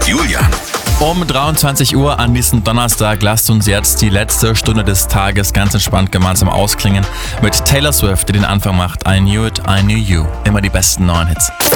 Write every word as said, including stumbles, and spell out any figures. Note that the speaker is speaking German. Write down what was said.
Julian. Um dreiundzwanzig Uhr an diesem Donnerstag lasst uns jetzt die letzte Stunde des Tages ganz entspannt gemeinsam ausklingen mit Taylor Swift, die den Anfang macht. I Knew It, I Knew You. Immer die besten neuen Hits.